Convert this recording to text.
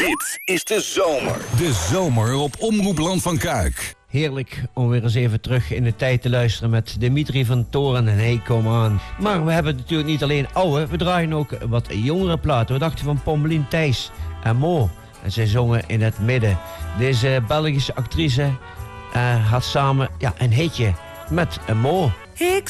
Dit is de zomer. De zomer op Omroep Land van Kuik. Heerlijk om weer eens even terug in de tijd te luisteren met Dimitri van Toren en Hey Kom Aan. Maar we hebben natuurlijk niet alleen oude, we draaien ook wat jongere platen. We dachten van Pommelien Thijs en Mo. En zij zongen in het midden. Deze Belgische actrice had samen een hitje met Mo.